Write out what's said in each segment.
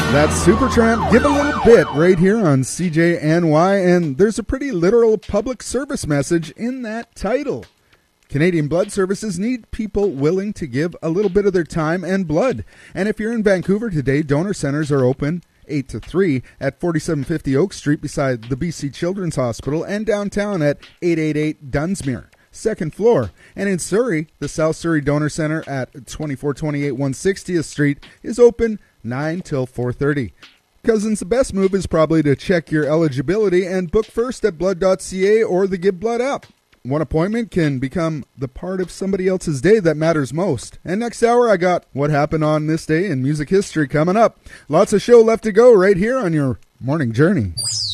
That's Supertramp, Give a Little Bit, right here on CJNY, and there's a pretty literal public service message in that title. Canadian Blood Services need people willing to give a little bit of their time and blood. And if you're in Vancouver today, donor centers are open 8 to 3 at 4750 Oak Street beside the BC Children's Hospital, and downtown at 888 Dunsmuir, second floor. And in Surrey, the South Surrey Donor Center at 2428 160th Street is open 9 till 4:30. Cousins, the best move is probably to check your eligibility and book first at blood.ca or the Give Blood app. One appointment can become the part of somebody else's day that matters most. And next hour, I got what happened on this day in music history coming up. Lots of show left to go right here on your morning journey.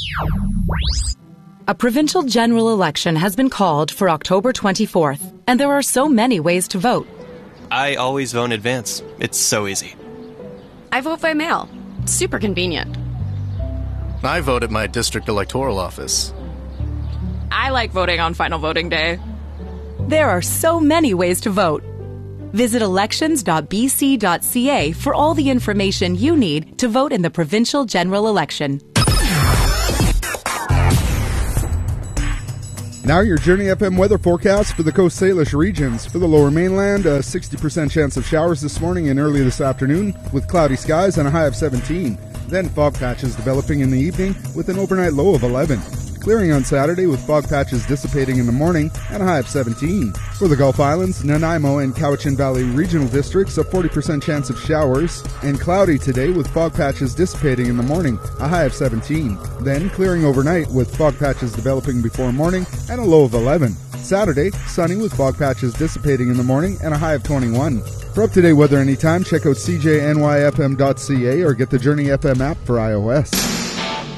A provincial general election has been called for October 24th, and there are so many ways to vote. I always vote in advance. It's so easy. I vote by mail. Super convenient. I vote at my district electoral office. I like voting on final voting day. There are so many ways to vote. Visit elections.bc.ca for all the information you need to vote in the provincial general election. Now your Journey FM weather forecast for the Coast Salish regions. For the Lower Mainland, a 60% chance of showers this morning and early this afternoon with cloudy skies and a high of 17. Then fog patches developing in the evening with an overnight low of 11. Clearing on Saturday with fog patches dissipating in the morning and a high of 17. For the Gulf Islands, Nanaimo and Cowichan Valley regional districts, a 40% chance of showers, and cloudy today with fog patches dissipating in the morning, a high of 17. Then clearing overnight with fog patches developing before morning and a low of 11. Saturday, sunny with fog patches dissipating in the morning and a high of 21. For up-to-date weather anytime, check out cjnyfm.ca or get the Journey FM app for iOS.